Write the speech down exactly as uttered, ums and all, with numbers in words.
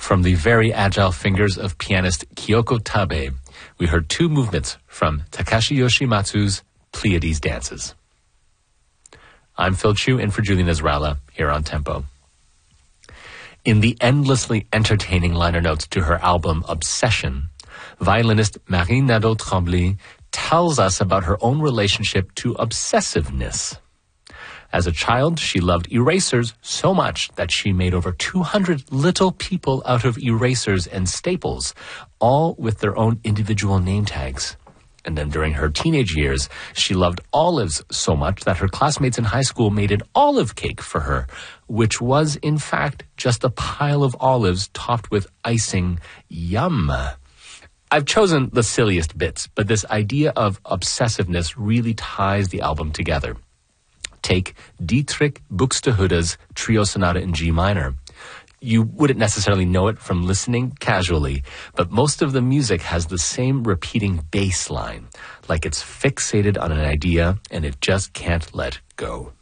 From the very agile fingers of pianist Kyoko Tabe, we heard two movements from Takashi Yoshimatsu's Pleiades Dances. I'm Phil Chu, in for Julie Nasrallah, here on Tempo. In the endlessly entertaining liner notes to her album Obsession, violinist Marie Nadeau-Tremblay tells us about her own relationship to obsessiveness. As a child, she loved erasers so much that she made over two hundred little people out of erasers and staples, all with their own individual name tags. And then during her teenage years, she loved olives so much that her classmates in high school made an olive cake for her, which was, in fact, just a pile of olives topped with icing. Yum! I've chosen the silliest bits, but this idea of obsessiveness really ties the album together. Take Dietrich Buxtehude's Trio Sonata in G minor. You wouldn't necessarily know it from listening casually, but most of the music has the same repeating bass line, like it's fixated on an idea and it just can't let go.